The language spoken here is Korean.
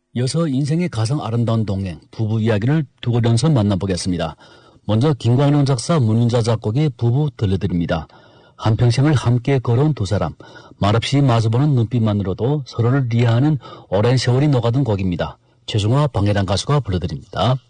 이어서 인생의 가장 아름다운 동행, 부부 이야기를 두 곡연서 만나보겠습니다. 먼저 김광룡 작사, 문윤자 작곡의 부부 들려드립니다. 한평생을 함께 걸어온 두 사람, 말없이 마주보는 눈빛만으로도 서로를 이해하는 오랜 세월이 녹아든 곡입니다. 최중화, 방해란 가수가 불러드립니다.